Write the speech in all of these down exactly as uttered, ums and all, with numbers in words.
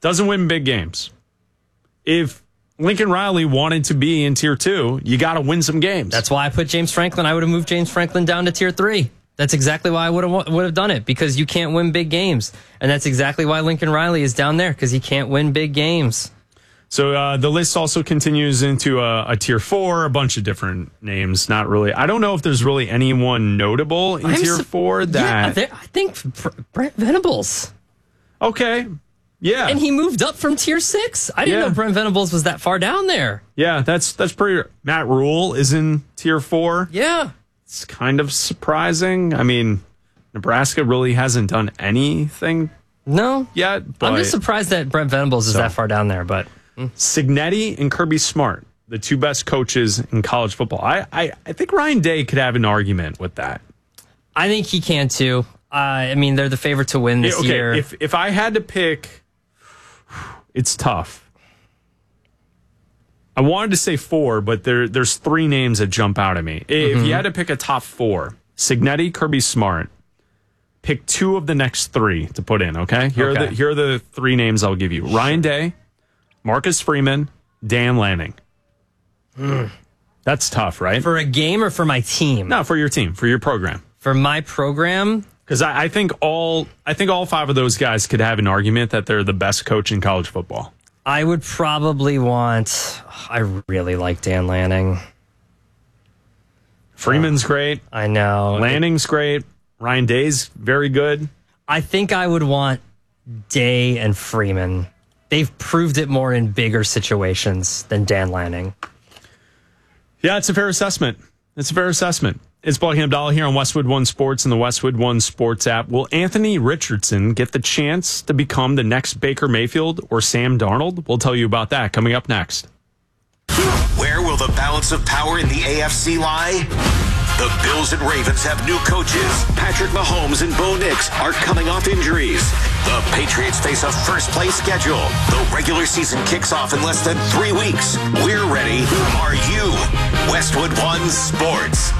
Doesn't win big games. If Lincoln Riley wanted to be in tier two, you got to win some games. That's why I put James Franklin. I would have moved James Franklin down to tier three. That's exactly why I would have would have done it, because you can't win big games. And that's exactly why Lincoln Riley is down there, because he can't win big games. So uh, the list also continues into a, a tier four, a bunch of different names. Not really. I don't know if there's really anyone notable in I'm tier su- four that. Yeah, I think Brent Venables. Okay. Yeah. And he moved up from tier six. I didn't Yeah. know Brent Venables was that far down there. Yeah, that's that's pretty. Matt Rule is in tier four. Yeah. It's kind of surprising. I mean, Nebraska really hasn't done anything No. yet. But I'm just surprised that Brent Venables is So. that far down there, but. Signetti and Kirby Smart, the two best coaches in college football. I, I, I think Ryan Day could have an argument with that. I think he can too. Uh, I mean, they're the favorite to win this okay, year. If if I had to pick, it's tough. I wanted to say four, but there there's three names that jump out at me. If Mm-hmm. you had to pick a top four, Signetti, Kirby Smart, pick two of the next three to put in, okay? Here Okay. are the here are the three names I'll give you. Ryan Day, Marcus Freeman, Dan Lanning. That's tough, right? For a game or for my team? No, for your team, for your program. For my program? Because I, I think all I think all five of those guys could have an argument that they're the best coach in college football. I would probably want... I really like Dan Lanning. Freeman's great. I know. Lanning's great. Ryan Day's very good. I think I would want Day and Freeman. They've proved it more in bigger situations than Dan Lanning. Yeah, it's a fair assessment. It's a fair assessment. It's Blake Abdallah here on Westwood One Sports and the Westwood One Sports app. Will Anthony Richardson get the chance to become the next Baker Mayfield or Sam Darnold? We'll tell you about that coming up next. Where will the balance of power in the A F C lie? The Bills and Ravens have new coaches. Patrick Mahomes and Bo Nix are coming off injuries. The Patriots face a first-place schedule. The regular season kicks off in less than three weeks. We're ready. Are you? Westwood One Sports.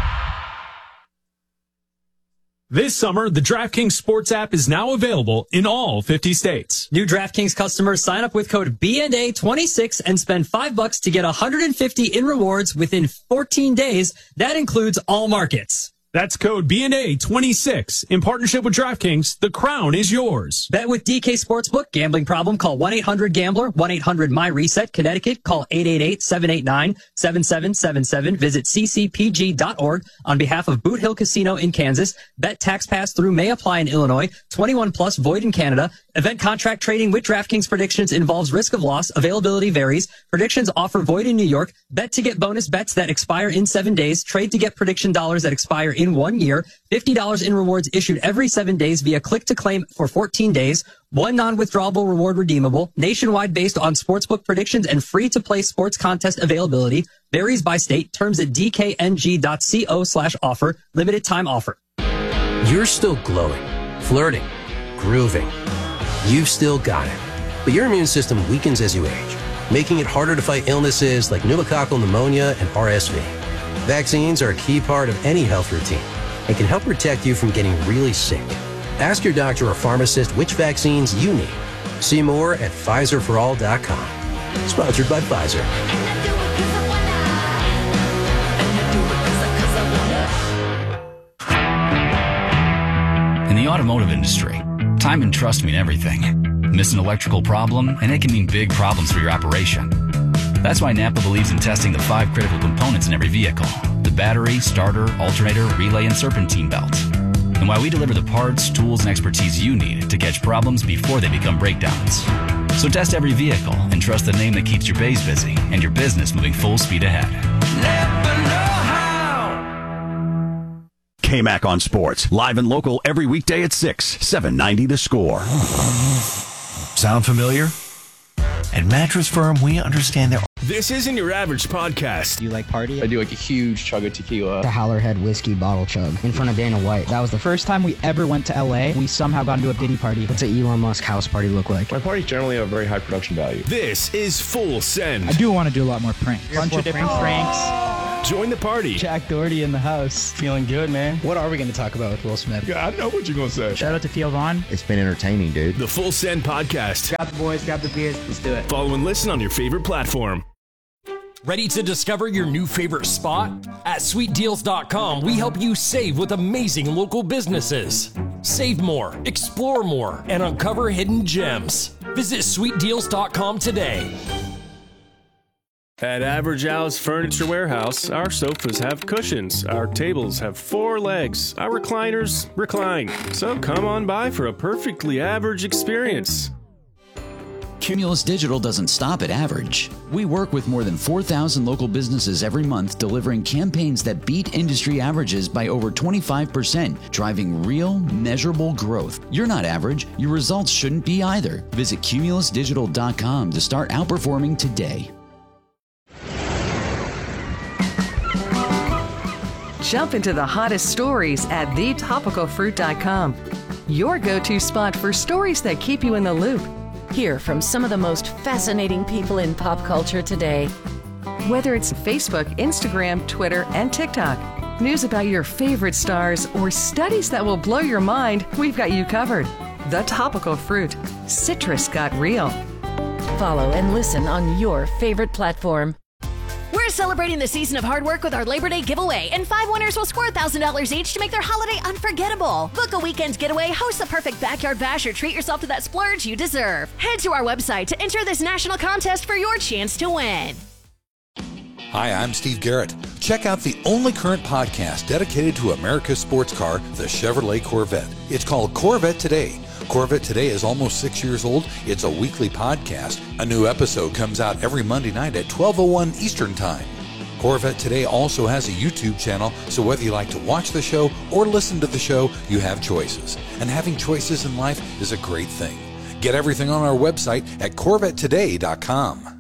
This summer, the DraftKings Sports app is now available in all fifty states. New DraftKings customers sign up with code B N A twenty-six and spend five bucks to get one hundred fifty in rewards within fourteen days. That includes all markets. That's code B N A twenty-six. In partnership with DraftKings, the crown is yours. Bet with D K Sportsbook. Gambling problem? Call one eight hundred gambler, one eight hundred my reset. Connecticut, call eight eight eight, seven eight nine, seven seven seven seven. Visit c c p g dot org on behalf of Boot Hill Casino in Kansas. Bet tax pass through may apply in Illinois. twenty-one plus void in Canada. Event contract trading with DraftKings predictions involves risk of loss. Availability varies. Predictions offer void in New York. Bet to get bonus bets that expire in seven days. Trade to get prediction dollars that expire in one year. fifty dollars in rewards issued every seven days via click to claim for fourteen days. One non-withdrawable reward redeemable. Nationwide based on sportsbook predictions and free-to-play sports contest availability. Varies by state. Terms at d k n g dot co slash offer. Limited time offer. You're still glowing, flirting, grooving. You've still got it. But your immune system weakens as you age, making it harder to fight illnesses like pneumococcal pneumonia and R S V. Vaccines are a key part of any health routine and can help protect you from getting really sick. Ask your doctor or pharmacist which vaccines you need. See more at Pfizer for all dot com. Sponsored by Pfizer. In the automotive industry, time and trust mean everything. Miss an electrical problem, and it can mean big problems for your operation. That's why Napa believes in testing the five critical components in every vehicle: the battery, starter, alternator, relay, and serpentine belt. And why we deliver the parts, tools, and expertise you need to catch problems before they become breakdowns. So test every vehicle and trust the name that keeps your bays busy and your business moving full speed ahead. Napa know-how. K-Mac on Sports, live and local every weekday at six, seven ninety The Score. Sound familiar? At Mattress Firm, we understand that. This isn't your average podcast. Do you like party? I do like a huge chug of tequila. The Howlerhead whiskey bottle chug in front of Dana White. That was the first time we ever went to L A. We somehow got into a Diddy party. What's an Elon Musk house party look like? My parties generally have a very high production value. This is Full Send. I do want to do a lot more pranks. Bunch of different pranks. Join the party. Jack Doherty in the house. Feeling good, man. What are we going to talk about with Will Smith? I know what you're going to say. Shout out to Theo Vaughn. It's been entertaining, dude. The Full Send Podcast. Grab the boys, grab the beers. Let's do it. Follow and listen on your favorite platform. Ready to discover your new favorite spot? At sweet deals dot com, we help you save with amazing local businesses. Save more, explore more, and uncover hidden gems. Visit sweet deals dot com today. At Average Al's Furniture Warehouse, our sofas have cushions, our tables have four legs, our recliners recline. So come on by for a perfectly average experience. Cumulus Digital doesn't stop at average. We work with more than four thousand local businesses every month, delivering campaigns that beat industry averages by over twenty-five percent, driving real, measurable growth. You're not average. Your results shouldn't be either. Visit cumulus digital dot com to start outperforming today. Jump into the hottest stories at the topical fruit dot com. Your go-to spot for stories that keep you in the loop. Hear from some of the most fascinating people in pop culture today. Whether it's Facebook, Instagram, Twitter, and TikTok, news about your favorite stars, or studies that will blow your mind, we've got you covered. The Topical Fruit. Citrus got real. Follow and listen on your favorite platform. We're celebrating the season of hard work with our Labor Day giveaway, and five winners will score one thousand dollars each to make their holiday unforgettable. Book a weekend getaway, host the perfect backyard bash, or treat yourself to that splurge you deserve. Head to our website to enter this national contest for your chance to win. Hi, I'm Steve Garrett. Check out the only current podcast dedicated to America's sports car, the Chevrolet Corvette. It's called Corvette Today. Corvette Today is almost six years old. It's a weekly podcast. A new episode comes out every Monday night at twelve oh one Eastern Time. Corvette Today also has a YouTube channel, so whether you like to watch the show or listen to the show, you have choices. And having choices in life is a great thing. Get everything on our website at corvette today dot com.